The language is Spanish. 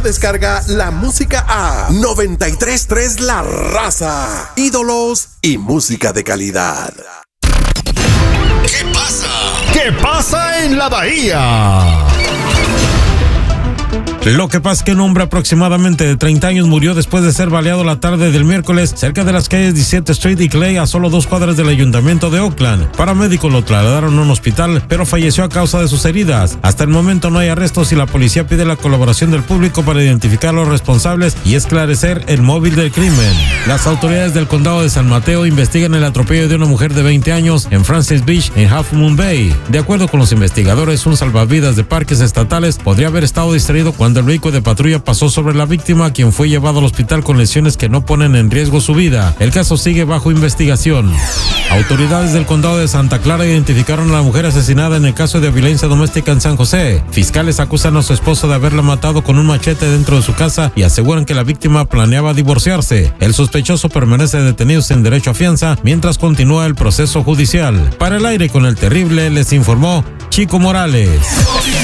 descarga La Música a 93.3 La Raza. Ídolos y música de calidad. ¿Qué pasa? ¿Qué pasa en la Bahía? Lo que pasa es que un hombre aproximadamente de 30 años murió después de ser baleado la tarde del miércoles cerca de las calles 17 Street y Clay, a solo 2 cuadras del ayuntamiento de Oakland. Paramédicos lo trasladaron a un hospital, pero falleció a causa de sus heridas. Hasta el momento no hay arrestos y la policía pide la colaboración del público para identificar a los responsables y esclarecer el móvil del crimen. Las autoridades del condado de San Mateo investigan el atropello de una mujer de 20 años en Francis Beach, en Half Moon Bay. De acuerdo con los investigadores, un salvavidas de parques estatales podría haber estado distraído cuando el vehículo de patrulla pasó sobre la víctima, quien fue llevado al hospital con lesiones que no ponen en riesgo su vida. El caso sigue bajo investigación. Autoridades del condado de Santa Clara identificaron a la mujer asesinada en el caso de violencia doméstica en San José. Fiscales acusan a su esposo de haberla matado con un machete dentro de su casa y aseguran que la víctima planeaba divorciarse. El sospechoso permanece detenido sin derecho a fianza mientras continúa el proceso judicial. Para el aire con el terrible les informó Chico Morales.